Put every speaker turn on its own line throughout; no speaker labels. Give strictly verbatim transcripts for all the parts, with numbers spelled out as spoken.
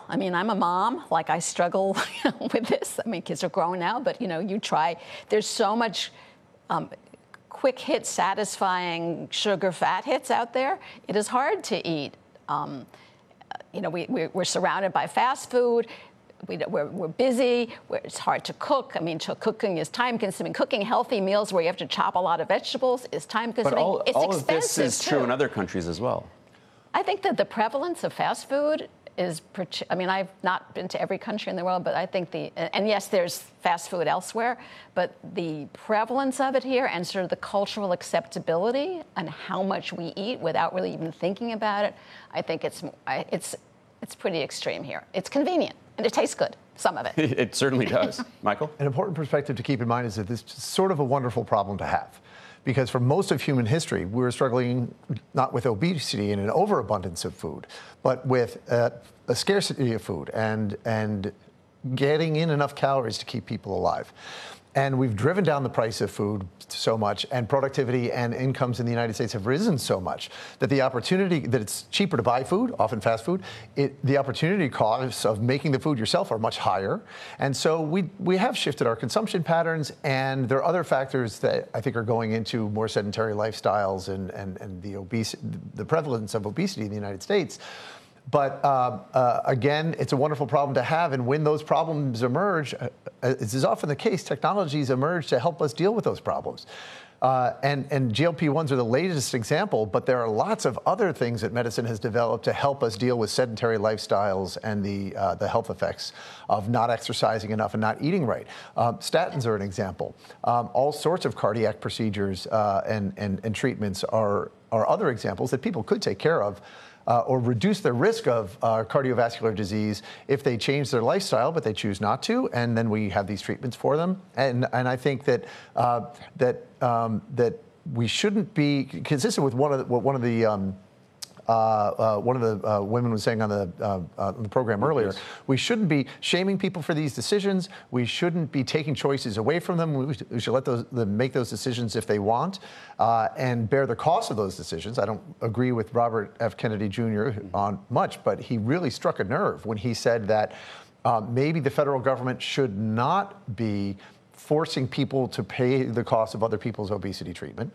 I mean, I'm a mom. Like, I struggle with this. I mean, kids are grown now, but, you know, you try. There's so much um, quick hit, satisfying sugar fat hits out there. It is hard to eat. Um, you know, we, we're surrounded by fast food. We, we're, we're busy. We're, it's hard to cook. I mean, cooking is time-consuming. Cooking healthy meals where you have to chop a lot of vegetables is time-consuming.
But all,
it's
all
expensive,
of this is
too.
true in other countries as well.
I think that the prevalence of fast food is, I mean, I've not been to every country in the world, but I think the, and yes, there's fast food elsewhere, but the prevalence of it here and sort of the cultural acceptability and how much we eat without really even thinking about it, I think it's, it's, it's pretty extreme here. It's convenient. And it tastes good, some of it.
It certainly does. Michael?
An important perspective to keep in mind is that this is sort of a wonderful problem to have. Because for most of human history, we were struggling not with obesity and an overabundance of food, but with uh, a scarcity of food and, and getting in enough calories to keep people alive. And we've driven down the price of food so much, and productivity and incomes in the United States have risen so much that the opportunity that it's cheaper to buy food, often fast food, it, the opportunity costs of making the food yourself are much higher. And so we, we have shifted our consumption patterns, and there are other factors that I think are going into more sedentary lifestyles and, and, and the obese, the prevalence of obesity in the United States. But uh, uh, again, it's a wonderful problem to have. And when those problems emerge, uh, as is often the case, technologies emerge to help us deal with those problems. Uh, and, and G L P ones are the latest example, but there are lots of other things that medicine has developed to help us deal with sedentary lifestyles and the, uh, the health effects of not exercising enough and not eating right. Um, statins are an example. Um, all sorts of cardiac procedures uh, and, and, and treatments are, are other examples that people could take care of. Uh, or reduce their risk of uh, cardiovascular disease if they change their lifestyle, but they choose not to, and then we have these treatments for them. And and I think that uh, that um, that we shouldn't be consistent with one of the, what one of the um, Uh, uh, one of the uh, women was saying on the, uh, uh, on the program earlier, we shouldn't be shaming people for these decisions. We shouldn't be taking choices away from them. We should, we should let those, them make those decisions if they want uh, and bear the cost of those decisions. I don't agree with Robert F. Kennedy Junior on much, but he really struck a nerve when he said that uh, maybe the federal government should not be forcing people to pay the cost of other people's obesity treatment.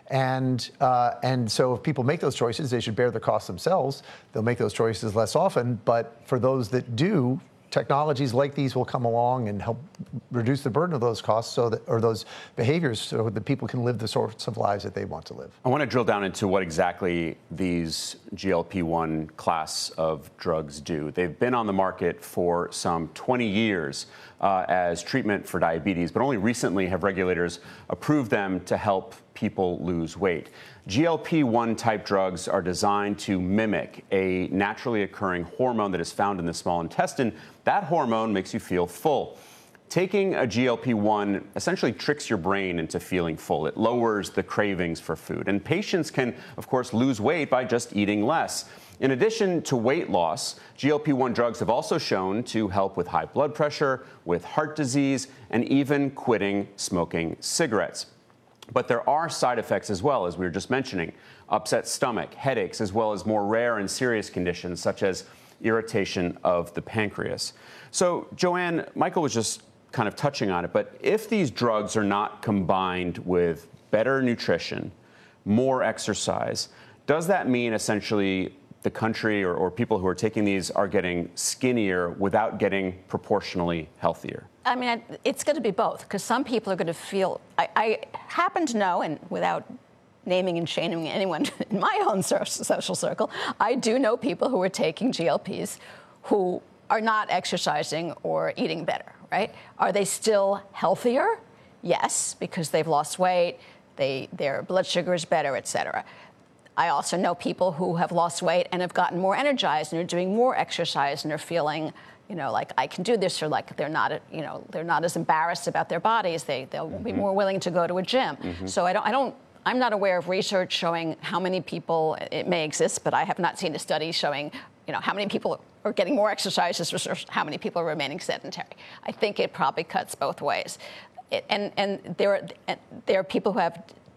And uh, and so if people make those choices, they should bear the cost themselves. They'll make those choices less often. But for those that do, technologies like these will come along and help reduce the burden of those costs so that, or those behaviors so that people can live the sorts of lives that they want to live.
I want to drill down into what exactly these G L P one class of drugs do. They've been on the market for some twenty years uh, as treatment for diabetes, but only recently have regulators approved them to help people lose weight. G L P one type drugs are designed to mimic a naturally occurring hormone that is found in the small intestine. That hormone makes you feel full. Taking a G L P one essentially tricks your brain into feeling full. It lowers the cravings for food. And patients can, of course, lose weight by just eating less. In addition to weight loss, G L P one drugs have also shown to help with high blood pressure, with heart disease, and even quitting smoking cigarettes. But there are side effects as well, as we were just mentioning: upset stomach, headaches, as well as more rare and serious conditions such as irritation of the pancreas. So, Joanne, Michael was just kind of touching on it, but if these drugs are not combined with better nutrition, more exercise, does that mean essentially the country or, or people who are taking these are getting skinnier without getting proportionally healthier?
I mean, it's going to be both, because some people are going to feel, I, I happen to know, and without naming and shaming anyone in my own social circle, I do know people who are taking G L Ps who are not exercising or eating better, right? Are they still healthier? Yes, because they've lost weight, they, their blood sugar is better, et cetera. I also know people who have lost weight and have gotten more energized and are doing more exercise and are feeling, you know, like I can do this, or like they're not, you know, they're not as embarrassed about their bodies. They they'll mm-hmm. be more willing to go to a gym. Mm-hmm. So I don't I don't I'm not aware of research showing how many people, it may exist, but I have not seen a study showing, you know, how many people are getting more exercises versus how many people are remaining sedentary. I think it probably cuts both ways. It, and and there are there are people who have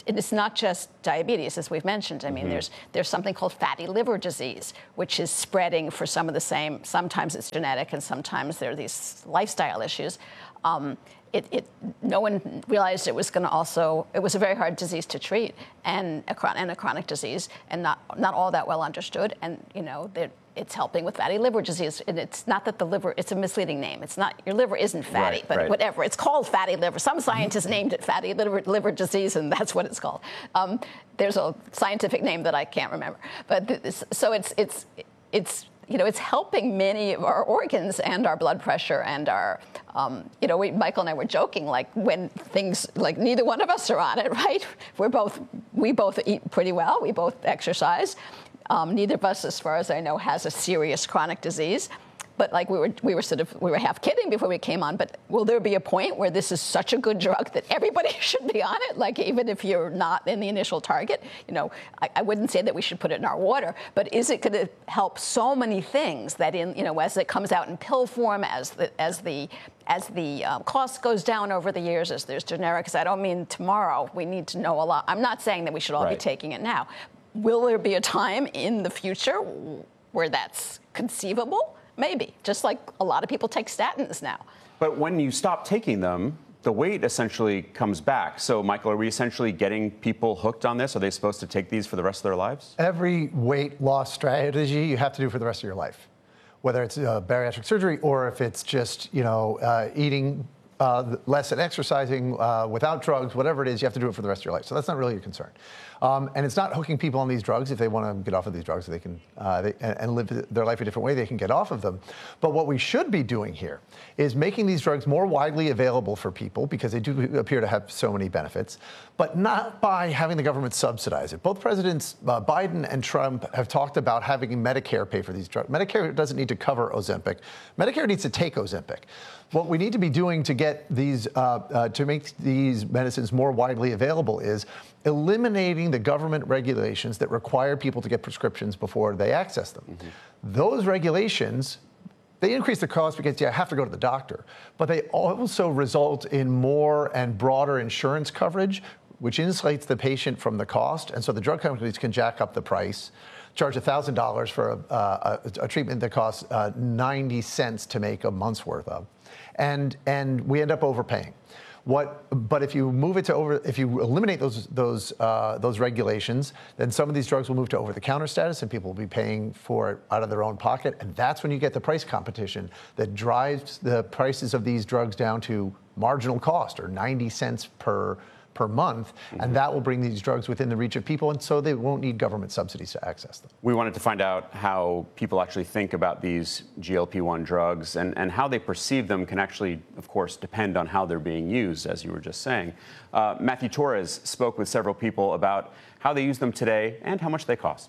and it's not just diabetes, as we've mentioned. I mean, mm-hmm. there's there's something called fatty liver disease, which is spreading for some of the same. Sometimes it's genetic, and sometimes there are these lifestyle issues. Um, It, it, no one realized it was going to also, it was a very hard disease to treat and a, and a chronic disease and not not all that well understood. And, you know, it's helping with fatty liver disease. And it's not that the liver, it's a misleading name. It's not, your liver isn't fatty,
right,
but
right.
whatever. It's called fatty liver. Some scientists named it fatty liver, liver disease, and that's what it's called. Um, there's a scientific name that I can't remember. But this, so it's it's it's, you know, it's helping many of our organs and our blood pressure and our, um, you know, we, Michael and I were joking, like when things, like neither one of us are on it, right? We're both, we both eat pretty well. We both exercise. Um, neither of us, as far as I know, has a serious chronic disease. But like we were, we were sort of, we were half kidding before we came on. But will there be a point where this is such a good drug that everybody should be on it? Like even if you're not in the initial target, you know, I, I wouldn't say that we should put it in our water. But is it going to help so many things that in, you know, as it comes out in pill form, as the as the as the um, cost goes down over the years, as there's generics? I don't mean tomorrow. We need to know a lot. I'm not saying that we should all
right.
be taking it now. Will there be a time in the future where that's conceivable? Maybe, just like a lot of people take statins now.
But when you stop taking them, the weight essentially comes back. So, Michael, are we essentially getting people hooked on this? Are they supposed to take these for the rest of their lives?
Every weight loss strategy you have to do for the rest of your life, whether it's uh, bariatric surgery or if it's just, you know, uh, eating uh, less and exercising uh, without drugs, whatever it is, you have to do it for the rest of your life. So that's not really a concern. Um, and it's not hooking people on these drugs. If they want to get off of these drugs, they can uh, they, and, and live their life a different way, they can get off of them. But what we should be doing here is making these drugs more widely available for people because they do appear to have so many benefits, but not by having the government subsidize it. Both Presidents uh, Biden and Trump have talked about having Medicare pay for these drugs. Medicare doesn't need to cover Ozempic. Medicare needs to take Ozempic. What we need to be doing to get these, uh, uh, to make these medicines more widely available is eliminating the government regulations that require people to get prescriptions before they access them. Mm-hmm. Those regulations, they increase the cost because you have to go to the doctor, but they also result in more and broader insurance coverage, which insulates the patient from the cost. And so the drug companies can jack up the price, charge one thousand dollars for a, a, a treatment that costs uh, ninety cents to make a month's worth of. And, and we end up overpaying. What, but if you move it to over, if you eliminate those those uh, those regulations, then some of these drugs will move to over-the-counter status, and people will be paying for it out of their own pocket, and that's when you get the price competition that drives the prices of these drugs down to marginal cost, or ninety cents per per month, mm-hmm. and that will bring these drugs within the reach of people, and so they won't need government subsidies to access them.
We wanted to find out how people actually think about these G L P one drugs, and, and how they perceive them can actually, of course, depend on how they're being used, as you were just saying. Uh, Matthew Torres spoke with several people about how they use them today and how much they cost.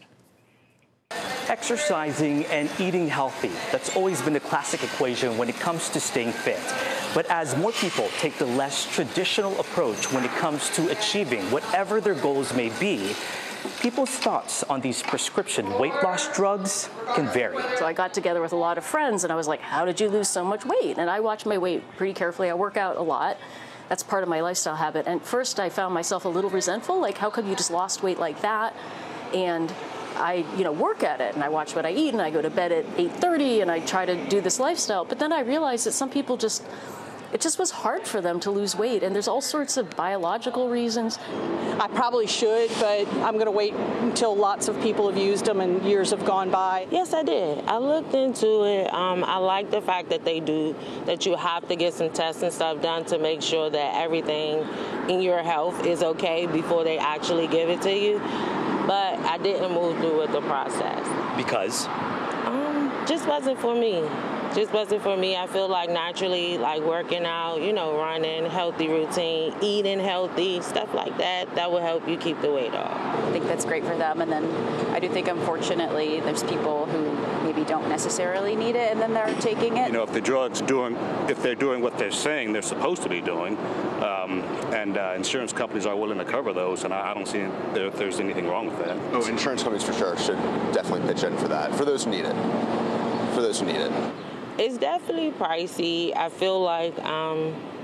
Exercising and eating healthy, that's always been the classic equation when it comes to staying fit. But as more people take the less traditional approach when it comes to achieving whatever their goals may be, people's thoughts on these prescription weight loss drugs can vary.
So I got together with a lot of friends and I was like, how did you lose so much weight? And I watch my weight pretty carefully. I work out a lot. That's part of my lifestyle habit. And first I found myself a little resentful, like how come you just lost weight like that? And I, you know, work at it and I watch what I eat and I go to bed at eight thirty and I try to do this lifestyle. But then I realized that some people just, it just was hard for them to lose weight. And there's all sorts of biological reasons.
I probably should, but I'm going to wait until lots of people have used them and years have gone by.
Yes, I did. I looked into it. Um, I like the fact that they do, that you have to get some tests and stuff done to make sure that everything in your health is okay before they actually give it to you. But I didn't move through with the process.
Because?
Um, just wasn't for me. Just wasn't for me. I feel like naturally, like working out, you know, running, healthy routine, eating healthy, stuff like that, that will help you keep the weight off.
I think that's great for them. And then I do think, unfortunately, there's people who maybe don't necessarily need it and then they're taking it.
You know, if the drug's doing, if they're doing what they're saying they're supposed to be doing, um, and uh, insurance companies are willing to cover those, and I, I don't see if there's anything wrong with that.
Oh, insurance companies for sure should definitely pitch in for that, for those who need it. For those who need it.
It's definitely pricey. I feel like um,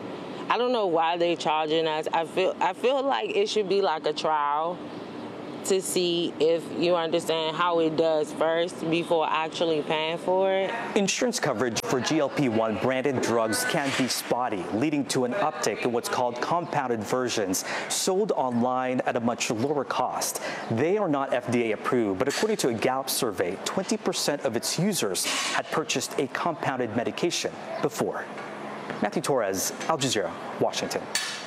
I don't know why they're charging us. I feel I feel like it should be like a trial to see if you understand how it does first before actually paying for it.
Insurance coverage for G L P one branded drugs can be spotty, leading to an uptick in what's called compounded versions, sold online at a much lower cost. They are not F D A approved, but according to a Gallup survey, twenty percent of its users had purchased a compounded medication before. Matthew Torres, Al Jazeera, Washington.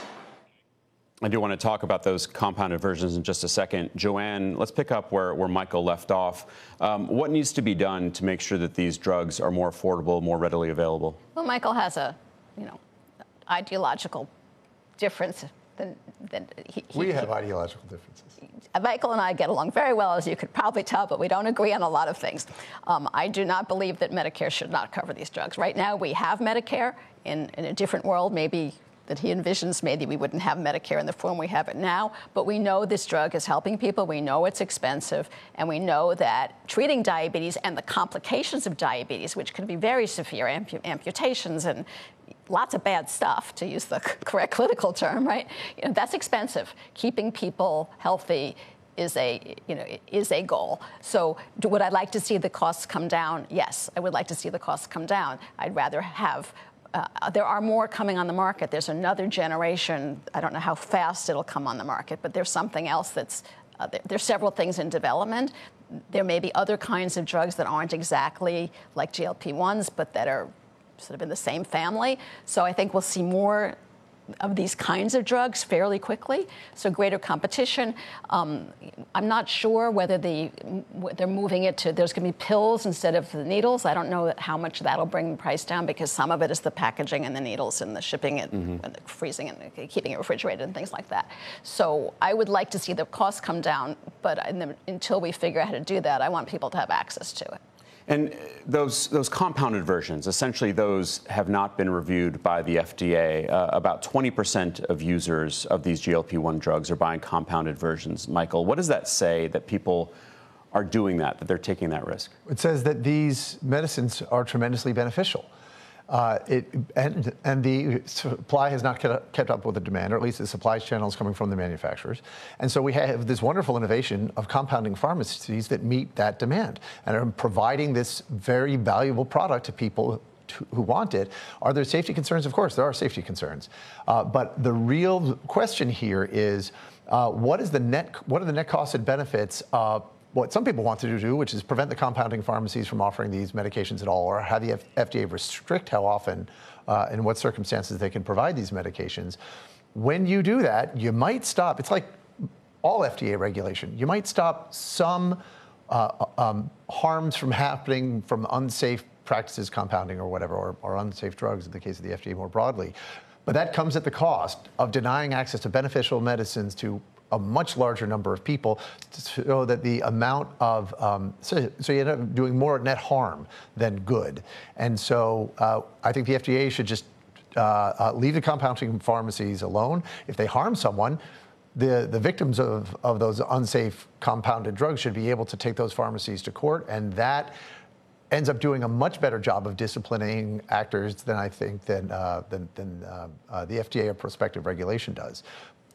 I do want to talk about those compounded versions in just a second. Joanne, let's pick up where, where Michael left off. Um, what needs to be done to make sure that these drugs are more affordable, more readily available?
Well, Michael has a, you know, ideological difference than, than he, he,
we have ideological differences.
Michael and I get along very well, as you could probably tell, but we don't agree on a lot of things. Um, I do not believe that Medicare should not cover these drugs. Right now, we have Medicare. In, in a different world, maybe that he envisions, maybe we wouldn't have Medicare in the form we have it now, but we know this drug is helping people, we know it's expensive, and we know that treating diabetes and the complications of diabetes, which can be very severe, ampu amputations and lots of bad stuff, to use the correct clinical term, right? You know, that's expensive. Keeping people healthy is a, you know, is a goal. So do, would I like to see the costs come down? Yes, I would like to see the costs come down. I'd rather have Uh, there are more coming on the market. There's another generation. I don't know how fast it'll come on the market, but there's something else that's, uh, there, there's several things in development. There may be other kinds of drugs that aren't exactly like G L P ones, but that are sort of in the same family. So I think we'll see more of these kinds of drugs fairly quickly, so greater competition. Um, I'm not sure whether the, they're moving it to, there's going to be pills instead of the needles. I don't know that how much that'll bring the price down, because some of it is the packaging and the needles and the shipping it, mm-hmm. and the freezing and the, keeping it refrigerated and things like that. So I would like to see the costs come down, but the, until we figure out how to do that, I want people to have access to it.
And those those compounded versions, essentially those have not been reviewed by the F D A. Uh, about twenty percent of users of these G L P one drugs are buying compounded versions. Michael, what does that say that people are doing that, that they're taking that risk?
It says that these medicines are tremendously beneficial. Uh, it, and, and the supply has not kept up with the demand, or at least the supply channel is coming from the manufacturers. And so we have this wonderful innovation of compounding pharmacies that meet that demand and are providing this very valuable product to people to, who want it. Are there safety concerns? Of course, there are safety concerns. Uh, but the real question here is, uh, what is the net? What are the net costs and benefits of what some people want to do, which is prevent the compounding pharmacies from offering these medications at all, or have the F D A restrict how often uh, and what circumstances they can provide these medications. When you do that, you might stop, it's like all F D A regulation, you might stop some uh, um, harms from happening from unsafe practices, compounding or whatever, or, or unsafe drugs in the case of the F D A more broadly. But that comes at the cost of denying access to beneficial medicines to a much larger number of people, so that the amount of, um, so, so you end up doing more net harm than good. And so uh, I think the F D A should just uh, uh, leave the compounding pharmacies alone. If they harm someone, the, the victims of, of those unsafe compounded drugs should be able to take those pharmacies to court, and that ends up doing a much better job of disciplining actors than I think than, uh, than, than uh, uh, the F D A or prospective regulation does.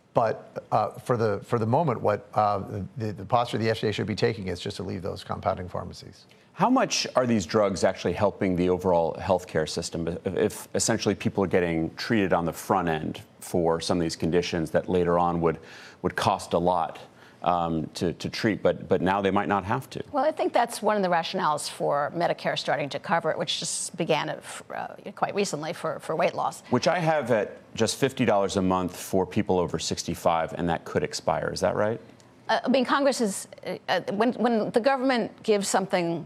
But uh, for the for the moment, what uh, the, the posture the F D A should be taking is just to leave those compounding pharmacies.
How much are these drugs actually helping the overall healthcare system? If, if essentially people are getting treated on the front end for some of these conditions that later on would would cost a lot um, to, to treat, but but now they might not have to.
Well, I think that's one of the rationales for Medicare starting to cover it, which just began uh, quite recently for, for weight loss.
Which I have at just fifty dollars a month for people over sixty-five, and that could expire. Is that right?
Uh, I mean, Congress is, uh, when, when the government gives something,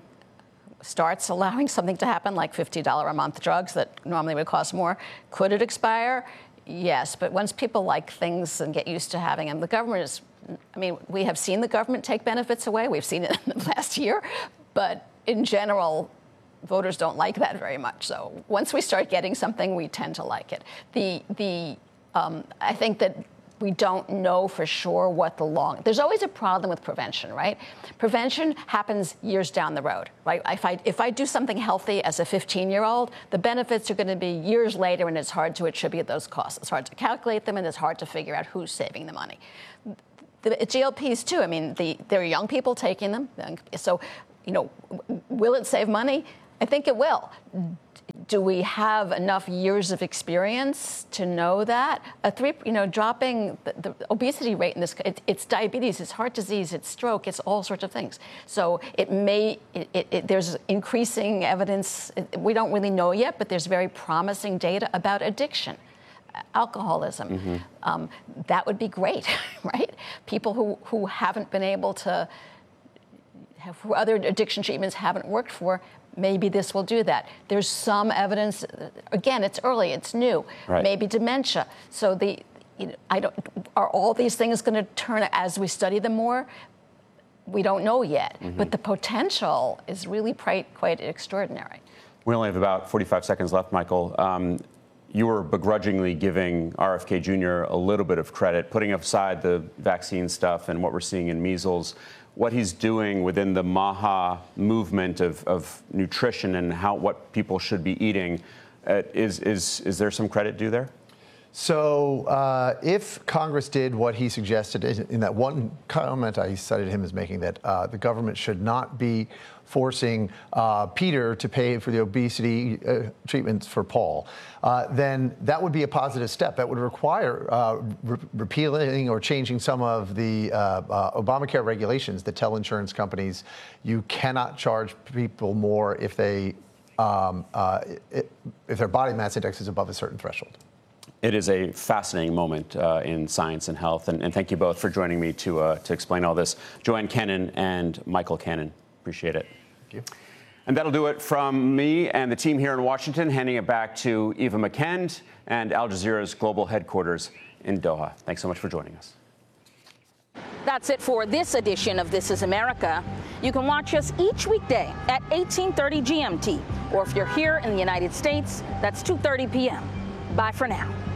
starts allowing something to happen, like fifty dollars a month drugs that normally would cost more, could it expire? Yes, but once people like things and get used to having them, the government is, I mean, we have seen the government take benefits away. We've seen it in the last year. But in general, voters don't like that very much. So once we start getting something, we tend to like it. The, the, um, I think that we don't know for sure what the long, there's always a problem with prevention, right? Prevention happens years down the road, right? If I, if I do something healthy as a fifteen-year-old, the benefits are going to be years later, and it's hard to attribute those costs. It's hard to calculate them, and it's hard to figure out who's saving the money. The G L Ps, too, I mean, the, there are young people taking them. So, you know, will it save money? I think it will. Do we have enough years of experience to know that? A three, you know, dropping the, the obesity rate in this, it, it's diabetes, it's heart disease, it's stroke, it's all sorts of things. So it may, it, it, it, there's increasing evidence. We don't really know yet, but there's very promising data about addiction. Alcoholism, mm-hmm. um, that would be great, right? People who, who haven't been able to, have, who other addiction treatments haven't worked for, maybe this will do that. There's some evidence, again, it's early, it's new, right. Maybe dementia. So the, you know, I don't, are all these things going to turn as we study them more? We don't know yet, mm-hmm. but the potential is really quite, quite extraordinary.
We only have about forty-five seconds left, Michael. Um, You were begrudgingly giving R F K Junior a little bit of credit, putting aside the vaccine stuff and what we're seeing in measles, what he's doing within the MAHA movement of, of nutrition and how what people should be eating. Uh, is, is, is there some credit due there?
So uh, if Congress did what he suggested in that one comment I cited him as making, that uh, the government should not be forcing uh, Peter to pay for the obesity uh, treatments for Paul, uh, then that would be a positive step. That would require uh, re- repealing or changing some of the uh, uh, Obamacare regulations that tell insurance companies you cannot charge people more if they um, uh, if their body mass index is above a certain threshold.
It is a fascinating moment uh, in science and health, and, and thank you both for joining me to uh, to explain all this. Joanne Kenen and Michael Cannon, appreciate it.
Thank you.
And that'll do it from me and the team here in Washington, handing it back to Eva McKend and Al Jazeera's global headquarters in Doha. Thanks so much for joining us.
That's it for this edition of This Is America. You can watch us each weekday at eighteen thirty G M T, or if you're here in the United States, that's two thirty p.m. Bye for now.